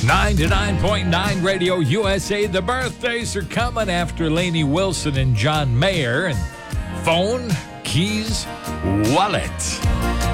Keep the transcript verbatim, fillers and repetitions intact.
ninety-nine point nine Radio U S A. The birthdays are coming after Lainey Wilson and John Mayer. And phone, keys, wallet.